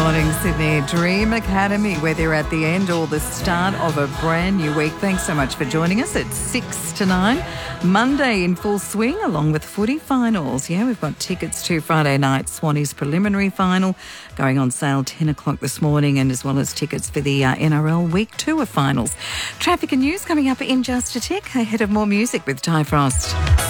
morning, Sydney. Dream Academy, whether you're at the end or the start of a brand new week. Thanks so much for joining us. It's 6 to 9. Monday in full swing, along with footy finals. Yeah, we've got tickets to Friday night Swannies preliminary final going on sale 10 o'clock this morning, and as well as tickets for the NRL Week 2 of finals. Traffic and news coming up in just a tick, ahead of more music with Ty Frost.